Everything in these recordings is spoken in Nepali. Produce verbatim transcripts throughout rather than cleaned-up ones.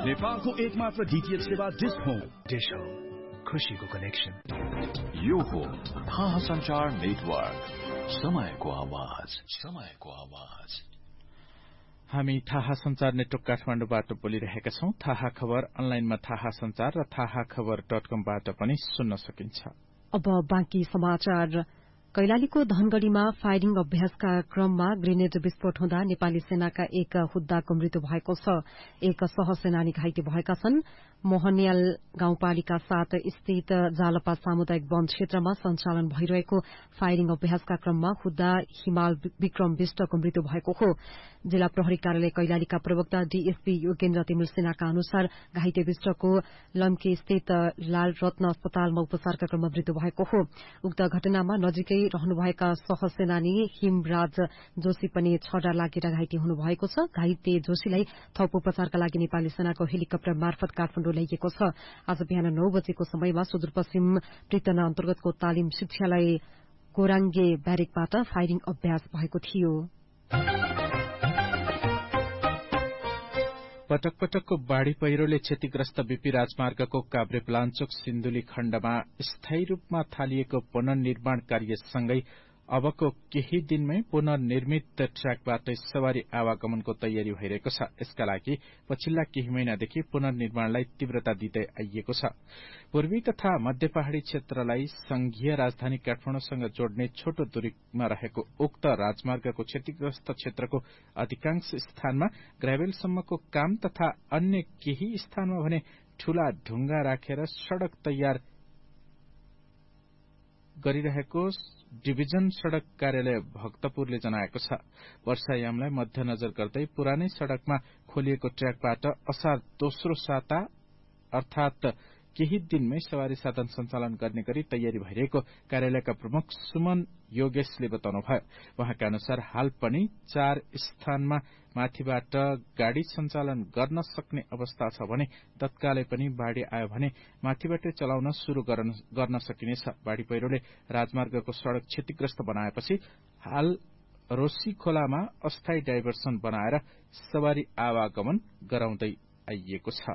नेपालको एकमात्र डीटीएच सेवा डिश होम। डिश होम, खुशीको कनेक्सन। यो हो थाहा संचार नेटवर्क, समयको आवाज, समयको आवाज। हामी थाहा संचार नेटवर्क काठमाडौँबाट बोलिरहेका छौं। थाहा खबर अनलाइनमा थाहा संचार र थाहा खबर डट कमबाट पनि सुन्न सकिन्छ। अब बाँकी समाचार। कैलालीको धनगढ़ीमा फायरिङ अभ्यासका क्रममा ग्रेनेड विस्फोट हुँदा नेपाली सेनाका एक हुद्दाको मृत्यु भएको छ। एक सहसेनानी घाइते भएका छन्। मोहनियाल गाउँपालिका सात स्थित जालपा सामुदायिक वन क्षेत्रमा सञ्चालन भइरहेको फायरिङ अभ्यासका क्रममा हुद्दा हिमाल विक्रम विष्टको मृत्यु भएको हो। जिल्ला प्रहरी कार्यालय कैलालीका प्रवक्ता डीएसपी योगेन्द्र तिमिल सेनाका अनुसार घाइते विष्टको लम्की स्थित लाल रत्न अस्पतालमा उपचारका क्रममा मृत्यु भएको हो। उक्त घटनामा नजिकै रहनुभएका सहसेनानी हिमराज जोशी पनि छडा लागेर घाइते हुनुभएको छ। घाइते जोशीलाई थप उपचारका लागि नेपाली सेनाको हेलिकप्टर मार्फत काठमाडौँ ल्याइएको छ। आज बिहान नौ बजेको समयमा सुदूरपश्चिम प्रितना अन्तर्गतको तालिम शिक्षालय गोराङ्गे ब्यारेकबाट फायरिङ अभ्यास भएको थियो। पटक पटकको बाढ़ी पहिरोले क्षतिग्रस्त बीपी राजमार्गको काभ्रेपलाञ्चोक सिन्धुली खण्डमा स्थायी रूपमा थालिएको पुनर्निर्माण कार्यसँगै अबको केही दिनमै पुनर्निर्मित ट्र्याकबाट सवारी आवागमनको तयारी भइरहेको छ। यसका लागि पछिल्ला केही महिनादेखि पुनर्निर्माणलाई तीव्रता दिँदै आइएको छ। पूर्वी तथा मध्य पहाड़ी क्षेत्रलाई संघीय राजधानी काठमाडौँसँग जोड्ने छोटो दूरीमा रहेको उक्त राजमार्गको क्षतिग्रस्त क्षेत्रको अधिकांश स्थानमा ग्राभेलसम्मको काम तथा अन्य केही स्थानमा भने ठूला ढुंगा राखेर सड़क तयार गरिरहेको डिभिजन सड़क कार्यालय भक्तपुरले जनाएको छ। वर्षायामलाई मध्यनजर गर्दै पुरानै सड़कमा खोलिएको ट्र्याकबाट असार दोस्रो साता अर्थात केही दिनमै सवारी साधन सञ्चालन गर्ने गरी तयारी भइरहेको कार्यालयका प्रमुख सुमन योगेशले बताउनुभयो। उहाँका अनुसार हाल पनि चार स्थानमा माथिबाट गाड़ी सञ्चालन गर्न सक्ने अवस्था छ भने तत्कालै पनि बाढ़ी आयो भने माथिबाट चलाउन शुरू गर्न सकिनेछ। बाढ़ी पहिरोले राजमार्गको सड़क क्षतिग्रस्त बनाएपछि हाल रोसी खोलामा अस्थायी डाइभर्सन बनाएर सवारी आवागमन गराउँदै आइएको छ।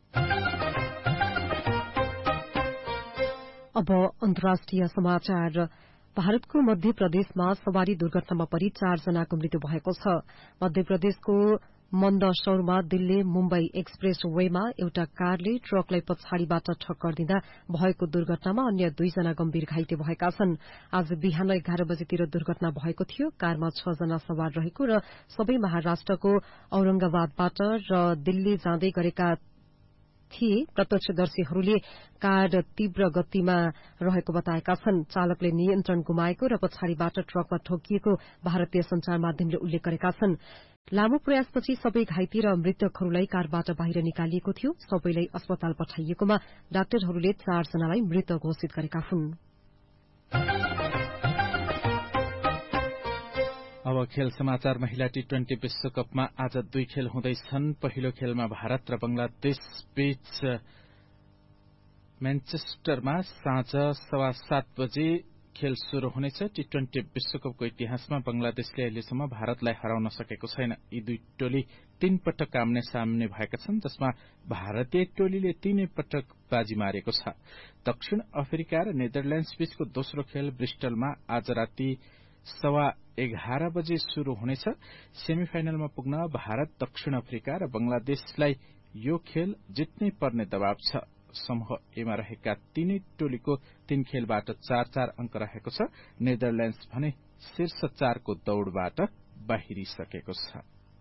अब अन्तर्राष्ट्रिय समाचार। भारतको मध्य प्रदेशमा सवारी दुर्घटनामा परि चारजनाको मृत्यु भएको छ। मध्य प्रदेशको मन्दसौरमा दिल्ली मुम्बई एक्सप्रेस वेमा एउटा कारले ट्रकलाई पछाडिबाट ठक्कर दिँदा भएको दुर्घटनामा अन्य दुईजना गम्भीर घाइते भएका छन्। आज बिहान एघार बजेतिर दुर्घटना भएको थियो। कारमा छ जना सवार रहेको र सबै महाराष्ट्रको औरंगाबादबाट र दिल्ली जाँदै गरेका थिए। प्रत्यक्षदर्शीहरूले कार तीव्र गतिमा रहेको बताएका छन्। चालकले नियन्त्रण गुमाएको र पछाडिबाट ट्रकमा ठोकिएको भारतीय संचार माध्यमले उल्लेख गरेका छन्। लामो प्रयासपछि सबै घाइते र मृतकहरूलाई कारबाट बाहिर निकालिएको थियो। सबैलाई अस्पताल पठाइएकोमा डाक्टरहरूले चारजनालाई मृत घोषित गरेका हुन्। अब खेल समाचार। महिला टी ट्वेन्टी विश्वकपमा आज दुई खेल हुँदैछन्। पहिलो खेलमा भारत र बंगलादेश बीच म्यानचेस्टरमा साँझ सवा सात बजे खेल शुरू हुनेछ। टी ट्वेन्टी विश्वकपको इतिहासमा बंगलादेशले अहिलेसम्म भारतलाई हराउन सकेको छैन। यी दुई टोली तीन पटक आम्ने सामने भएका छन्, जसमा भारतीय टोलीले तीनै पटक बाजी मारेको छ। दक्षिण अफ्रिका र नेदरल्याण्ड्स बीचको दोस्रो खेल ब्रिस्टलमा आज राति सवा एघार बजे शुरू हुनेछ। सेमिफाइनलमा पुग्न भारत, दक्षिण अफ्रिका र बंगलादेशलाई यो खेल जित्नै पर्ने दबाव छ। समूह एमा रहेका तीनै टोलीको तीन खेलबाट चार चार अंक रहेको छ। नेदरल्याण्ड्स भने शीर्ष चारको दौड़बाट बाहिरिसकेको छ।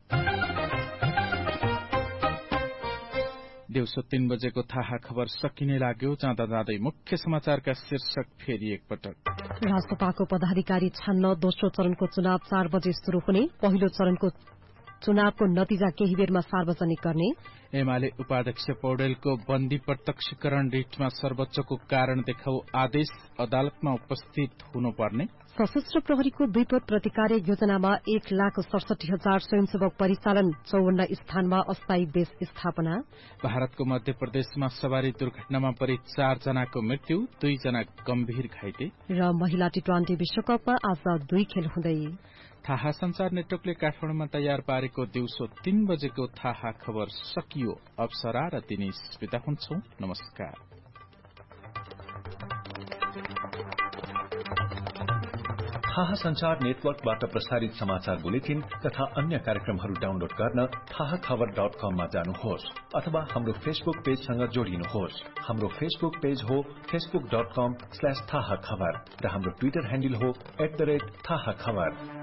दिउँसो तीन बजेको थाहा खबर सकिने लाग्यो। जाँदा जाँदै मुख्य समाचारका शीर्षक फेरि एकपटक। राष्ट्रपाको पदाधिकारी छान्न दोस्रो चरणको चुनाव चार बजे शुरू हुने। पहिलो चरणको चुनावको नतिजा केही बेरमा सार्वजनिक गर्ने। एमाले उपाध्यक्ष पौडेलको बन्दी प्रत्यक्षीकरण रिटमा सर्वोच्चको कारण देखाउ आदेश अदालतमा उपस्थित हुनुपर्ने। सशस्त्र प्रहरीको विपद प्रतिकार योजनामा एक लाख सडसठी हजार स्वयंसेवक परिचालन चौवन्न स्थानमा अस्थायी बेस स्थापना। भारतको मध्य प्रदेशमा सवारी दुर्घटनामा परि चार जनाको मृत्यु, दुईजना गम्भीर घाइते। र महिला टी ट्वेन्टी विश्वकपमा आज दुई खेल हुँदै। थाहा संचार नेटवर्कले काठमाडौँमा तयार पारेको दिउँसो तीन बजेको थाहा खबर सकियो। अप्सरा र दिनेश बिदा हुन्छौं। नमस्कार। थाहा संचार नेटवर्कबाट प्रसारित समाचार बुलेटिन तथा अन्य कार्यक्रमहरू डाउनलोड गर्न थाहा खबर डट कममा जानुहोस् अथवा हाम्रो फेसबुक पेजसँग जोडिनुहोस्। हाम्रो फेसबुक पेज हो फेसबुक डट कम स्ल्याश थाहा खबर र हाम्रो ट्विटर ह्यान्डल हो एट द रेट थाहा खबर।